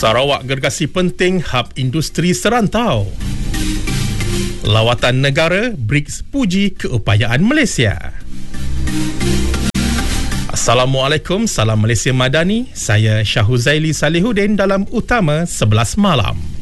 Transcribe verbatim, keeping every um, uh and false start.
Sarawak gergasi penting hub industri serantau. Lawatan negara B R I C S puji keupayaan Malaysia. Assalamualaikum, salam Malaysia Madani. Saya Syahuzaili Salihuddin dalam Utama sebelas Malam.